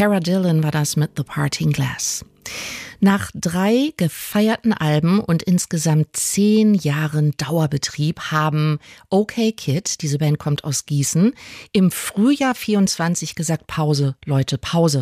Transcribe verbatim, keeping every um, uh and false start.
Cara Dillon war das mit The Parting Glass. Nach drei gefeierten Alben und insgesamt zehn Jahren Dauerbetrieb haben OK Kid, diese Band kommt aus Gießen, im Frühjahr vierundzwanzig gesagt, Pause, Leute, Pause.